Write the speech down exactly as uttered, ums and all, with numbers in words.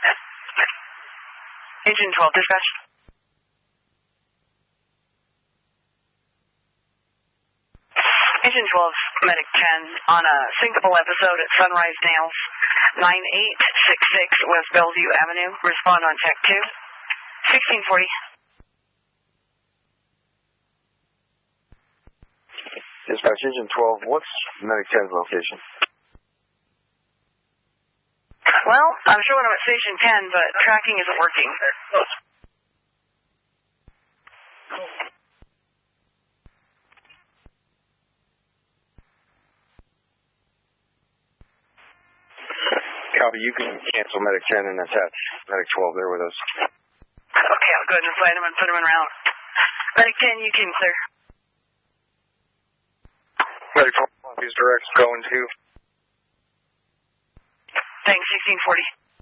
Engine twelve, dispatch. Engine twelve, Medic ten, on a syncopal episode at Sunrise Nails, nine eight six six West Bellevue Avenue. Respond on tech two, sixteen forty. Dispatch, Engine twelve, what's Medic ten's location? Well, I'm showing him at Station ten, but tracking isn't working. Copy, you can cancel Medic ten and attach Medic twelve there with us. Okay, I'll go ahead and find him and put him in route. Medic ten, you can clear. Medic twelve, these directs going to. Thanks, sixteen forty.